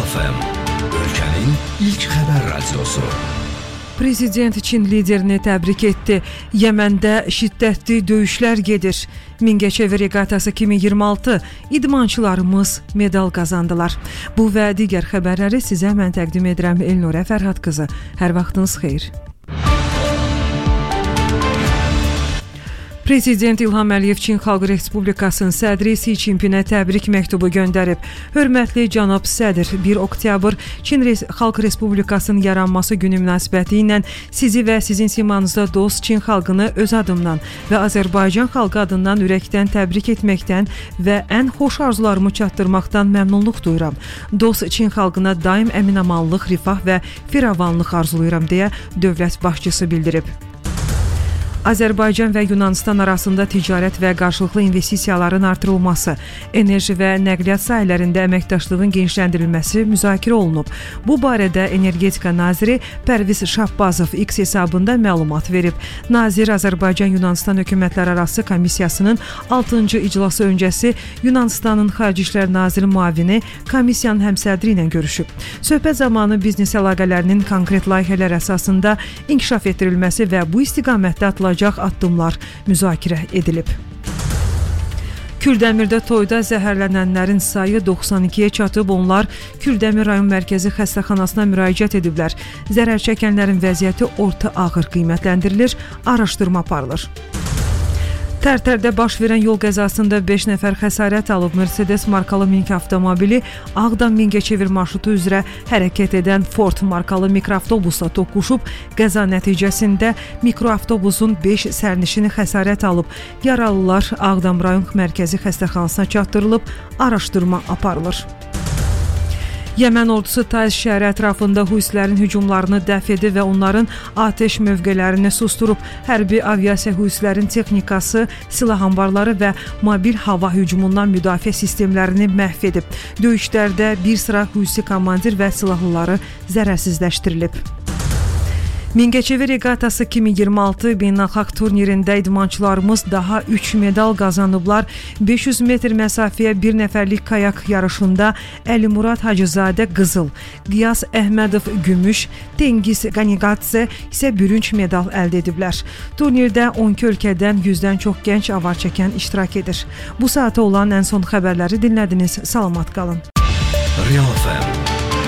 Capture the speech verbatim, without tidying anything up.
F M, ölkənin ilk xəbər radiosu. Prezident Çin liderini təbrik etdi. Yəməndə şiddətli döyüşlər gedir. Mingəçevir reqatası iki min iyirmi altı idmançılarımız medal qazandılar. Bu və digər xəbərləri sizə mən təqdim edirəm Elnurə Fərhad qızı. Hər vaxtınız xeyir. Prezident İlham Əliyev Çin Xalq Respublikasının sədri Si Jinpinə təbrik məktubu göndərib. Hörmətli cənab sədr, bir oktyabr Çin Xalq Respublikasının yaranması günü münasibəti ilə sizi və sizin simanızda dost Çin xalqını öz adımdan və Azərbaycan xalqı adından ürəkdən təbrik etməkdən və ən xoş arzularımı çatdırmaqdan məmnunluq duyuram. Dost Çin xalqına daim əminamanlıq, rifah və firavanlıq arzulayıram deyə dövlət başçısı bildirib. Azərbaycan və Yunanistan arasında ticarət və qarşılıqlı investisiyaların artırılması, enerji və nəqliyyat sahələrində əməkdaşlığın genişləndirilməsi müzakirə olunub. Bu barədə Energetika naziri Pərviz Şahbazov X hesabında məlumat verib. Nazir Azərbaycan-Yunanistan hökumətlərarası komissiyasının altıncı iclası öncəsi Yunanistanın Xarici İşlər Naziri müavini komissiyanın həmsədri ilə görüşüb. Söhbət zamanı biznes əlaqələrinin konkret layihələr əsasında inkişaf etdirilməsi və bu istiqamətdə atılacaq addımlar müzakirə edilib. Kürdəmirdə toyda zəhərlənənlərin sayı doxsan ikiyə çatıb, onlar Kürdəmir rayon mərkəzi xəstəxanasına müraciət ediblər. Zərər çəkənlərin vəziyyəti orta ağır qiymətləndirilir, araşdırma aparılır. Tərtərdə baş verən yol qəzasında beş nəfər xəsarət alıb. Mercedes markalı minik avtomobili Ağdam Mingəçevir marşrutu üzrə hərəkət edən Ford markalı mikroavtobusla toqquşub. Qəza nəticəsində mikroavtobusun beş sərnişini xəsarət alıb. Yaralılar Ağdam rayon mərkəzi xəstəxanasına çatdırılıb, araşdırma aparılır. Yəmən ordusu Taiz şəhəri ətrafında Husilərin hücumlarını dəf edib və onların atəş mövqələrini susturub. Hərbi aviasiya Husilərin texnikası, silah anbarları və mobil hava hücumundan müdafiə sistemlərini məhv edib. Döyüşlərdə bir sıra Husi komandir və silahlıları zərərsizləşdirilib. Mingəçevir reqatası iki min iyirmi altı beynəlxalq turnirində idmançılarımız daha üç medal qazanıblar. beş yüz metr məsafəyə bir nəfərlik kayak yarışında Əlimurad Hacızadə qızıl, Qiyas Əhmədov gümüş, Tengiz Qaniqadze isə bürünc medal əldə ediblər. Turnirdə on iki ölkədən yüzdən çox gənc avar çəkən iştirak edir. Bu saata olan ən son xəbərləri dinlədiniz. Salamat qalın. Real F M